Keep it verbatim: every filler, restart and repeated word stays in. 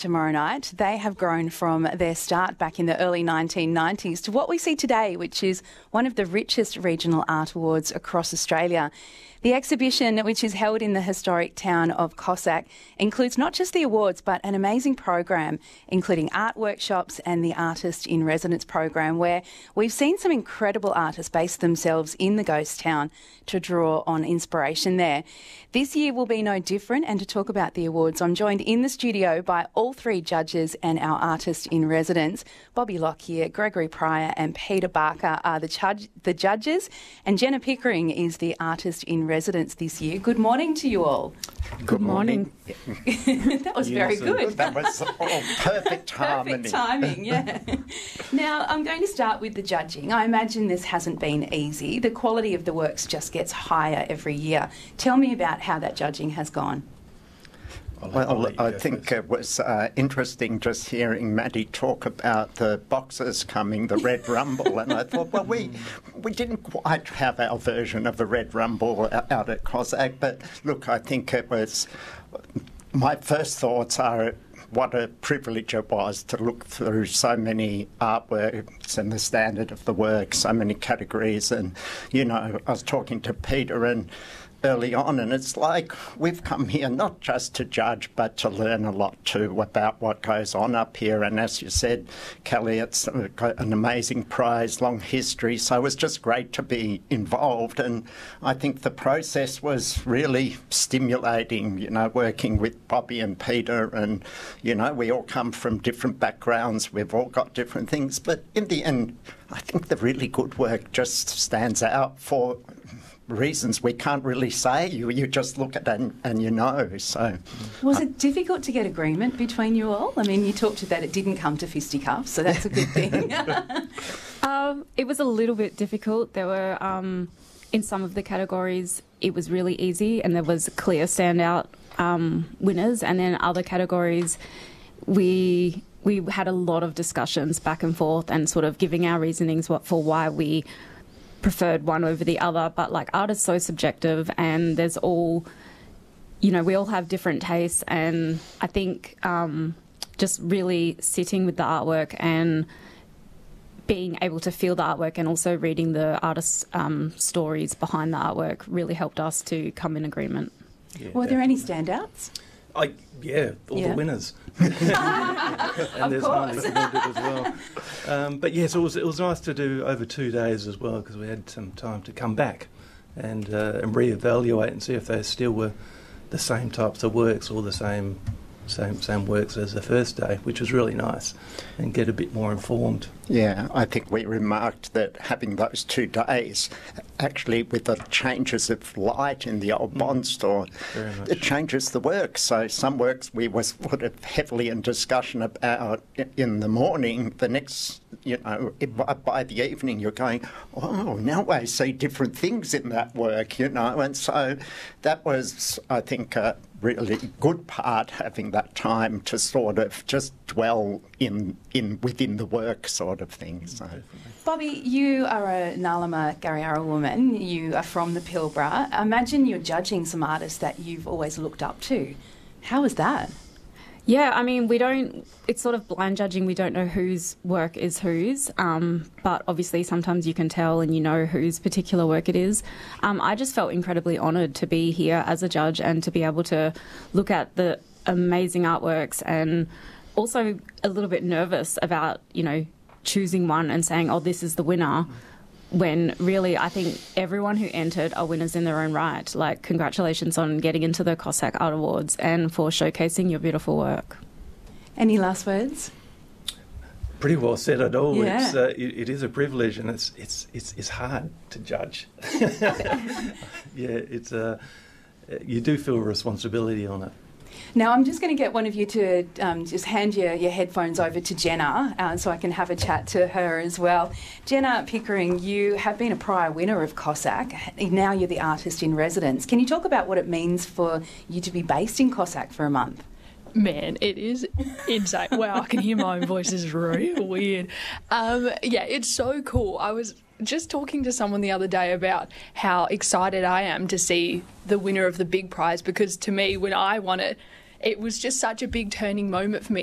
tomorrow night. They have grown from their start back in the early nineteen nineties to what we see today, which is one of the richest regional art awards across Australia. The exhibition, which is held in the historic town of Cossack, includes not just the awards but an amazing program, including art workshops and the Artist in Residence program, where we've seen some incredible artists base themselves in the ghost town to draw on inspiration there. This year will be no different, and to talk about the awards, I'm joined in the studio by all three judges and our Artist in Residence. Bobby Lockyer, Gregory Pryor and Peter Barker are the, judge, the judges, and Jenna Pickering is the Artist in Residence this year. Good morning to you all. Good, Good morning. morning. That was very good. That was all perfect harmony. Perfect timing, yeah. Now, I'm going to start with the judging. I imagine this hasn't been easy. The quality of the works just gets higher every year. Tell me about how that judging has gone. Well, I think it was uh, interesting just hearing Maddie talk about the boxes coming, the Red Rumble, and I thought, well, we we didn't quite have our version of the Red Rumble out at Cossack, but look, I think it was, my first thoughts are what a privilege it was to look through so many artworks and the standard of the work, so many categories, and, you know, I was talking to Peter and early on, and it's like we've come here not just to judge but to learn a lot too about what goes on up here. And as you said, Kelly, it's got an amazing prize, long history, so it was just great to be involved. And I think the process was really stimulating, you know, working with Bobby and Peter, and, you know, we all come from different backgrounds, we've all got different things, but in the end I think the really good work just stands out for reasons we can't really say. You you just look at it and, and you know. So, was it difficult to get agreement between you all? I mean, you talked to that it didn't come to fisticuffs, so that's a good thing. um, it was a little bit difficult. There were um, in some of the categories it was really easy, and there was clear standout um, winners, and then other categories we we had a lot of discussions back and forth and sort of giving our reasonings for why we preferred one over the other. But like, art is so subjective, and there's all, you know, we all have different tastes, and I think um, just really sitting with the artwork and being able to feel the artwork and also reading the artist's um, stories behind the artwork really helped us to come in agreement. Yeah, Were there any standouts? I, yeah, all yeah. the winners. and of there's course. One as well. Um, but yes, it was it was nice to do over two days as well, because we had some time to come back and uh, and reevaluate and see if they still were the same types of works or the same same same works as the first day, which was really nice, and get a bit more informed. Yeah, I think we remarked that having those two days, actually with the changes of light in the old Bond store, it changes the work. So some works we were sort of heavily in discussion about in the morning, the next, you know, by the evening you're going, oh, now I see different things in that work, you know. And so that was, I think, a really good part, having that time to sort of just dwell in in within the work sort of thing. So, Bobby, you are a Ngarluma Gariyara woman. You are from the Pilbara. Imagine you're judging some artists that you've always looked up to. How was that? Yeah, I mean, we don't, it's sort of blind judging. We don't know whose work is whose, um, but obviously sometimes you can tell and you know whose particular work it is. Um, I just felt incredibly honoured to be here as a judge and to be able to look at the amazing artworks, and also a little bit nervous about, you know, choosing one and saying, oh, this is the winner, when really I think everyone who entered are winners in their own right. Like, congratulations on getting into the Cossack Art Awards and for showcasing your beautiful work. Any last words? Pretty well said it all. Yeah. It's, uh, it, it is a privilege, and it's it's it's, it's hard to judge. yeah, it's uh, you do feel a responsibility on it. Now, I'm just going to get one of you to um, just hand your, your headphones over to Jenna uh, so I can have a chat to her as well. Jenna Pickering, you have been a prior winner of Cossack. Now you're the Artist in Residence. Can you talk about what it means for you to be based in Cossack for a month? Man, it is insane. Wow, I can hear my own voice. Is real weird. Um, yeah, it's so cool. I was just talking to someone the other day about how excited I am to see the winner of the big prize, because to me, when I won it, it was just such a big turning moment for me.